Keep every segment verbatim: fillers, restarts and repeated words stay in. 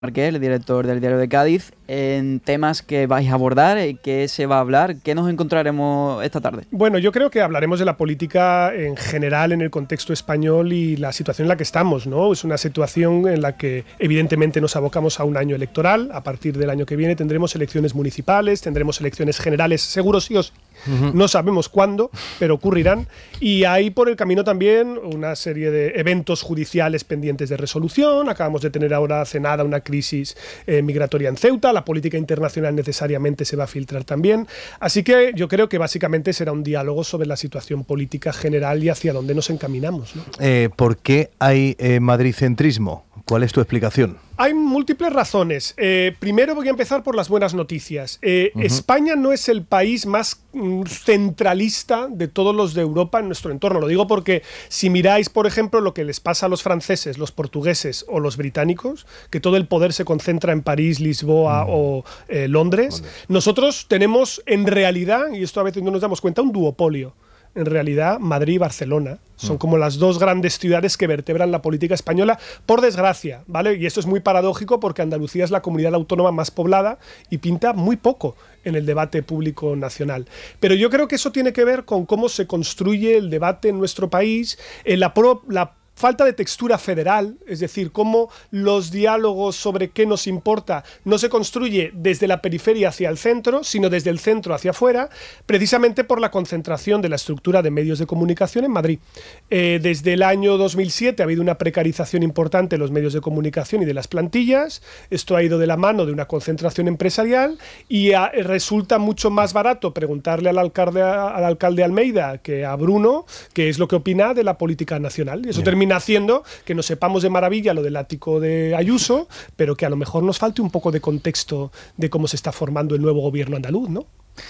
Marqués, el director del Diario de Cádiz, en temas que vais a abordar, qué se va a hablar, qué nos encontraremos esta tarde. Bueno, yo creo que hablaremos de la política en general en el contexto español y la situación en la que estamos, ¿no? Es una situación en la que evidentemente nos abocamos a un año electoral. A partir del año que viene tendremos elecciones municipales, tendremos elecciones generales, seguro sí o sí. Uh-huh. No sabemos cuándo, pero ocurrirán. Y hay por el camino también una serie de eventos judiciales pendientes de resolución. Acabamos de tener ahora hace nada una crisis eh, migratoria en Ceuta. La política internacional necesariamente se va a filtrar también. Así que yo creo que básicamente será un diálogo sobre la situación política general y hacia dónde nos encaminamos, ¿no? Eh, ¿Por qué hay eh, madridcentrismo? ¿Cuál es tu explicación? Hay múltiples razones. Eh, primero voy a empezar por las buenas noticias. Eh, uh-huh. España no es el país más mm, centralista de todos los de Europa en nuestro entorno. Lo digo porque si miráis, por ejemplo, lo que les pasa a los franceses, los portugueses o los británicos, que todo el poder se concentra en París, Lisboa uh-huh. o eh, Londres, Londres, nosotros tenemos en realidad, y esto a veces no nos damos cuenta, un duopolio. En realidad, Madrid y Barcelona son como las dos grandes ciudades que vertebran la política española, por desgracia, ¿vale? Y esto es muy paradójico porque Andalucía es la comunidad autónoma más poblada y pinta muy poco en el debate público nacional. Pero yo creo que eso tiene que ver con cómo se construye el debate en nuestro país, en la, pro, la falta de textura federal, es decir, cómo los diálogos sobre qué nos importa no se construye desde la periferia hacia el centro, sino desde el centro hacia afuera, precisamente por la concentración de la estructura de medios de comunicación en Madrid. Eh, desde el año dos mil siete ha habido una precarización importante de los medios de comunicación y de las plantillas. Esto ha ido de la mano de una concentración empresarial y a, resulta mucho más barato preguntarle al alcalde, al alcalde Almeida que a Bruno qué es lo que opina de la política nacional. Y eso yeah. termina haciendo que nos sepamos de maravilla lo del ático de Ayuso, pero que a lo mejor nos falte un poco de contexto de cómo se está formando el nuevo gobierno andaluz, ¿no?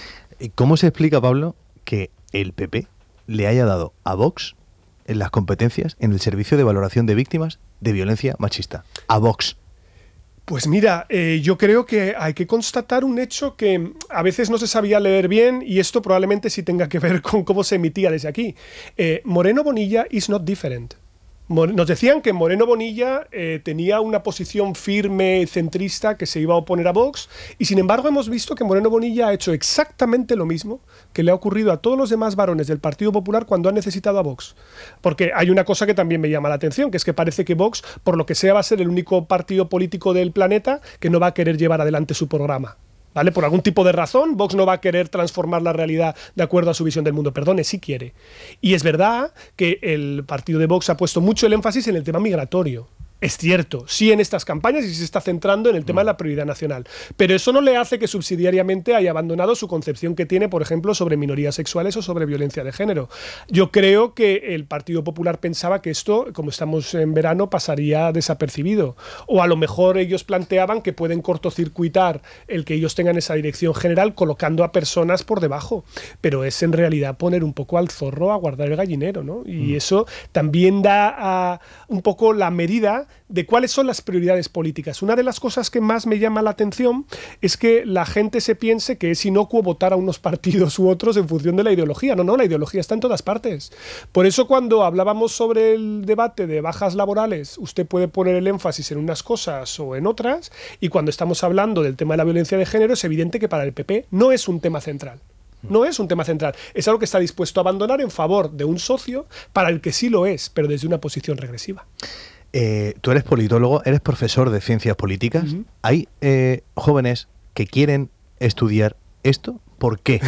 ¿Cómo se explica, Pablo, que el P P le haya dado a Vox en las competencias en el servicio de valoración de víctimas de violencia machista? A Vox. Pues mira, eh, yo creo que hay que constatar un hecho que a veces no se sabía leer bien y esto probablemente sí tenga que ver con cómo se emitía desde aquí. Eh, Moreno Bonilla is not different. Nos decían que Moreno Bonilla eh, tenía una posición firme, centrista, que se iba a oponer a Vox, y sin embargo hemos visto que Moreno Bonilla ha hecho exactamente lo mismo que le ha ocurrido a todos los demás varones del Partido Popular cuando han necesitado a Vox. Porque hay una cosa que también me llama la atención, que es que parece que Vox, por lo que sea, va a ser el único partido político del planeta que no va a querer llevar adelante su programa. ¿Vale? Por algún tipo de razón, Vox no va a querer transformar la realidad de acuerdo a su visión del mundo. Perdone, sí quiere. Y es verdad que el partido de Vox ha puesto mucho el énfasis en el tema migratorio. Es cierto, sí en estas campañas y se está centrando en el tema de la prioridad nacional. Pero eso no le hace que subsidiariamente haya abandonado su concepción que tiene, por ejemplo, sobre minorías sexuales o sobre violencia de género. Yo creo que el Partido Popular pensaba que esto, como estamos en verano, pasaría desapercibido. O a lo mejor ellos planteaban que pueden cortocircuitar el que ellos tengan esa dirección general colocando a personas por debajo. Pero es en realidad poner un poco al zorro a guardar el gallinero, ¿no? Y mm. eso también da a, un poco la medida de cuáles son las prioridades políticas. Una de las cosas que más me llama la atención es que la gente se piense que es inocuo votar a unos partidos u otros en función de la ideología. No, no, la ideología está en todas partes. Por eso cuando hablábamos sobre el debate de bajas laborales, usted puede poner el énfasis en unas cosas o en otras, y cuando estamos hablando del tema de la violencia de género es evidente que para el P P no es un tema central. No es un tema central. Es algo que está dispuesto a abandonar en favor de un socio para el que sí lo es, pero desde una posición regresiva. Eh, tú eres politólogo, eres profesor de ciencias políticas. Uh-huh. ¿Hay eh, jóvenes que quieren estudiar esto? ¿Por qué?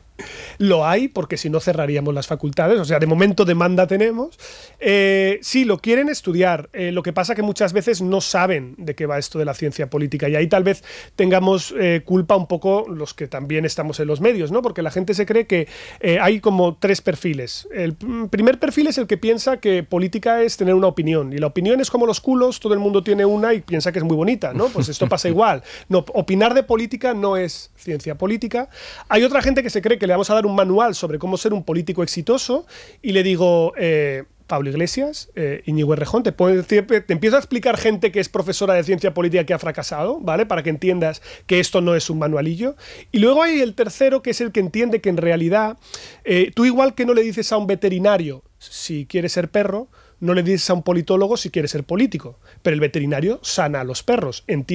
Lo hay, porque si no cerraríamos las facultades, o sea, de momento demanda tenemos. Eh, sí, lo quieren estudiar, eh, lo que pasa que muchas veces no saben de qué va esto de la ciencia política y ahí tal vez tengamos eh, culpa un poco los que también estamos en los medios, ¿no? Porque la gente se cree que eh, hay como tres perfiles. El primer perfil es el que piensa que política es tener una opinión y la opinión es como los culos, todo el mundo tiene una y piensa que es muy bonita, ¿no? Pues esto pasa igual. No, opinar de política no es ciencia política. Hay otra gente que se cree que le vamos a dar un manual sobre cómo ser un político exitoso y le digo, eh, Pablo Iglesias, eh, Íñigo Errejón, te, puedo decir, te empiezo a explicar gente que es profesora de ciencia política que ha fracasado, ¿vale? Para que entiendas que esto no es un manualillo. Y luego hay el tercero, que es el que entiende que en realidad, eh, tú igual que no le dices a un veterinario, si quiere ser perro, no le dices a un politólogo si quiere ser político, pero el veterinario sana a los perros. Entiendo